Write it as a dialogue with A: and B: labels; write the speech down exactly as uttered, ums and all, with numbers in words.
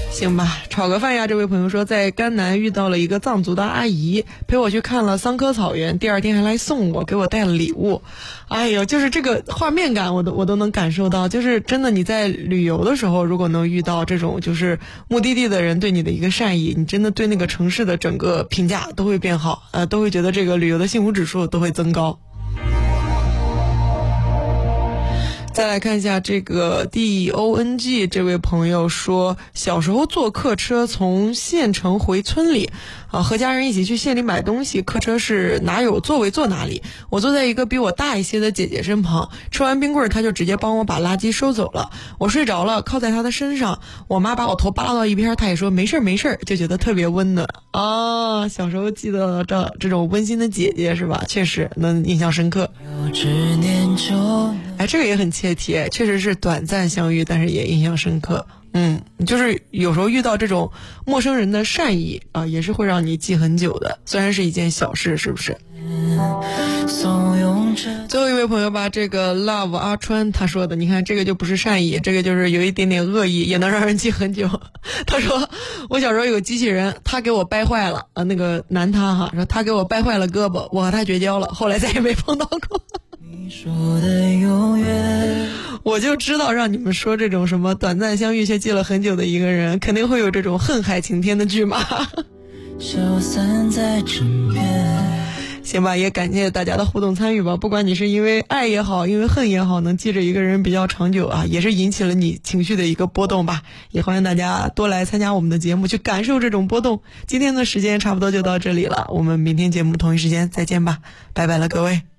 A: 行吧，炒个饭呀。这位朋友说，在甘南遇到了一个藏族的阿姨，陪我去看了桑科草原，第二天还来送我，给我带了礼物。哎呦，就是这个画面感我都我都能感受到，就是真的你在旅游的时候，如果能遇到这种就是目的地的人对你的一个善意，你真的对那个城市的整个评价都会变好，呃，都会觉得这个旅游的幸福指数都会增高。再来看一下这个 D O N G 这位朋友说，小时候坐客车从县城回村里啊，和家人一起去县里买东西，客车是哪有座位坐哪里，我坐在一个比我大一些的姐姐身旁，吃完冰棍她就直接帮我把垃圾收走了，我睡着了靠在她的身上，我妈把我头扒拉到一边，她也说没事没事，就觉得特别温暖啊。小时候记得这这种温馨的姐姐是吧，确实能印象深刻。哎，这个也很切题，确实是短暂相遇，但是也印象深刻。嗯，就是有时候遇到这种陌生人的善意啊，也是会让你记很久的，虽然是一件小事，是不是？最后一位朋友吧，这个 love 阿川他说的，你看这个就不是善意，这个就是有一点点恶意，也能让人记很久。他说我小时候有个机器人，他给我掰坏了啊，那个男他哈说他给我掰坏了胳膊，我和他绝交了，后来再也没碰到过。说的永远，我就知道让你们说这种什么短暂相遇却记了很久的一个人，肯定会有这种恨海晴天的剧码。消散在枕边。行吧，也感谢大家的互动参与吧。不管你是因为爱也好，因为恨也好，能记着一个人比较长久啊，也是引起了你情绪的一个波动吧。也欢迎大家多来参加我们的节目，去感受这种波动。今天的时间差不多就到这里了，我们明天节目同一时间再见吧，拜拜了各位。